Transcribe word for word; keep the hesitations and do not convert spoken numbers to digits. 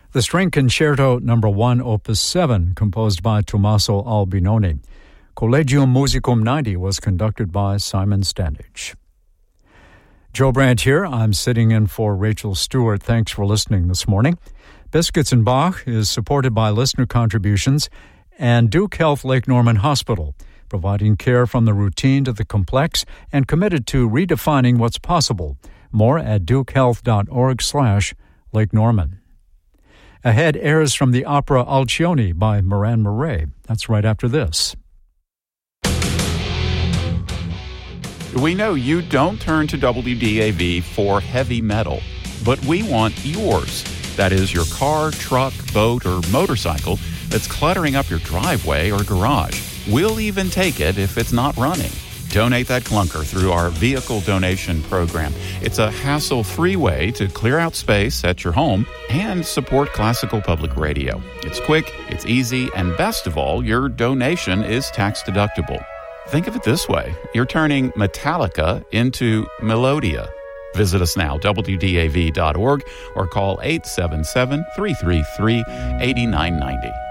The String Concerto Number one, Opus seven, composed by Tommaso Albinoni. Collegium Musicum ninety was conducted by Simon Standage. Joe Brandt here. I'm sitting in for Rachel Stewart. Thanks for listening this morning. Biscuits and Bach is supported by listener contributions and Duke Health Lake Norman Hospital, providing care from the routine to the complex and committed to redefining what's possible. More at dukehealth.org slash Lake Norman. Ahead airs from the opera Alcione by Moran Murray. That's right after this. We know you don't turn to W D A V for heavy metal, but we want yours. That is your car, truck, boat, or motorcycle that's cluttering up your driveway or garage. We'll even take it if it's not running. Donate that clunker through our vehicle donation program. It's a hassle-free way to clear out space at your home and support classical public radio. It's quick, it's easy, and best of all, your donation is tax-deductible. Think of it this way. You're turning Metallica into Melodia. Visit us now, W D A V dot org, or call eight seven seven, three three three, eight nine nine zero.